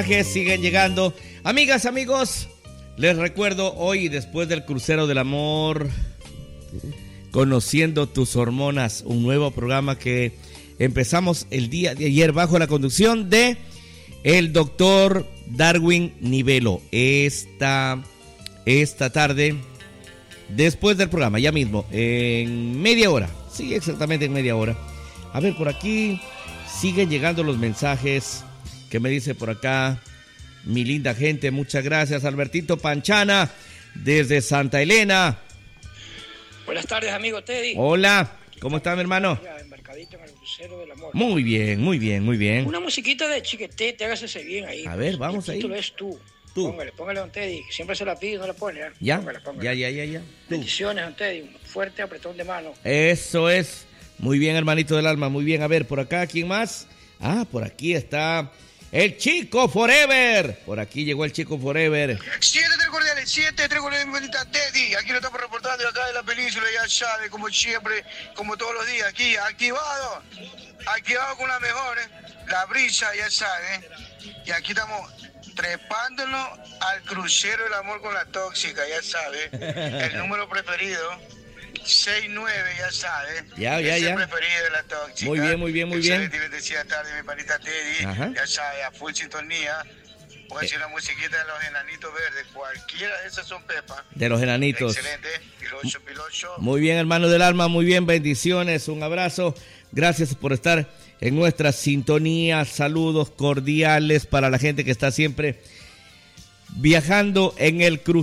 Siguen llegando. Amigas, amigos, les recuerdo hoy, después del Crucero del Amor, Conociendo tus hormonas, un nuevo programa que empezamos el día de ayer bajo la conducción de el doctor Darwin Nivelo. Esta tarde, después del programa, ya mismo, en media hora. Sí, exactamente en media hora. A ver, por aquí siguen llegando los mensajes que me dice por acá mi linda gente. Muchas gracias, Albertito Panchana, desde Santa Elena. Buenas tardes, amigo Teddy. Hola, ¿cómo está, mi hermano? Embarcadito en el Crucero del Amor. Muy bien, muy bien, muy bien. Una musiquita de Chiquetete, hágase bien ahí. A ver, vamos ahí. El título es Tú. Póngale, don Teddy. Siempre se la pido, no la pone. ¿Ya? Póngale. Ya. Tú. Bendiciones, don Teddy. Un fuerte apretón de mano. Eso es. Muy bien, hermanito del alma, muy bien. A ver, por acá, ¿quién más? Ah, por aquí está el Chico Forever. Por aquí llegó el Chico Forever. 7-3 cordiales, mi bonita Teddy. Aquí lo estamos reportando acá de la península, ya sabe, como siempre, como todos los días, aquí, activado con la mejor, la brisa, ya sabe. Y aquí estamos trepándonos al Crucero del Amor con la tóxica, ya sabe. El número preferido. 69, ya sabes. Ya. Preferido de la tóxica. Muy bien. Excelente, decía tarde, mi panita Teddy. Ajá. Ya sabes, a full sintonía. Voy a decir una musiquita de los enanitos verdes. Cualquiera de esas son pepas. De los enanitos. Excelente. Pilocho. Muy bien, hermano del alma. Muy bien, bendiciones. Un abrazo. Gracias por estar en nuestra sintonía. Saludos cordiales para la gente que está siempre viajando en el crucero.